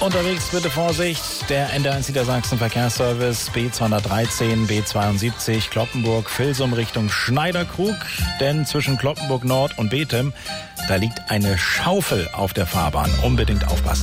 Unterwegs bitte Vorsicht, der NDR1 Niedersachsen Verkehrsservice B213, B72 Cloppenburg-Vilsum Richtung Schneiderkrug, denn zwischen Cloppenburg Nord und Bethem, da liegt eine Schaufel auf der Fahrbahn. Unbedingt aufpassen.